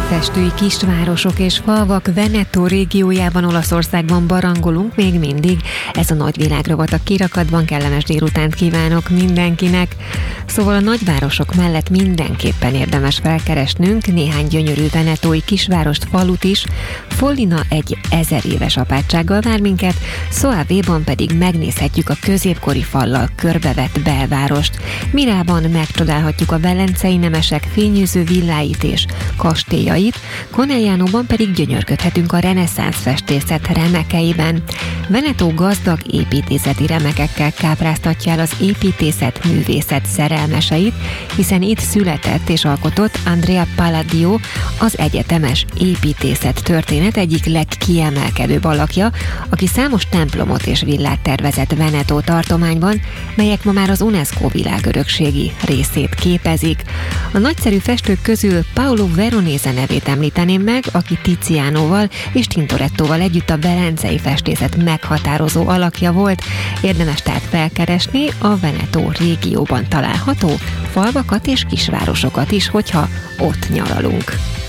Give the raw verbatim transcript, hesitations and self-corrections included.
Festői kisvárosok és falvak Veneto régiójában, Olaszországban barangolunk még mindig. Ez a nagyvilágrovat a kirakatban, kellemes délutánt kívánok mindenkinek. Szóval a nagyvárosok mellett mindenképpen érdemes felkeresnünk néhány gyönyörű venetói kisvárost, falut is. Follina egy ezer éves apátsággal vár minket, Soavéban pedig megnézhetjük a középkori fallal körbevett belvárost. Mirában megcsodálhatjuk a velencei nemesek fényűző villáit és kastélyait, Coneglianóban pedig gyönyörködhetünk a reneszánsz festészet remekeiben. Veneto gazdag építészeti remekekkel kápráztatja el az építészet művészet szerelmeseit, hiszen itt született és alkotott Andrea Palladio, az egyetemes építészet történet egyik legkiemelkedőbb alakja, aki számos templomot és villát tervezett Veneto tartományban, melyek ma már az UNESCO világörökségi részét képezik. A nagyszerű festők közül Paolo Veronese nevét említeném meg, aki Tizianoval és Tintorettóval együtt a velencei festészet meghatározó alakja volt. Érdemes tehát felkeresni a Veneto régióban található falvakat és kisvárosokat is, hogyha ott nyaralunk.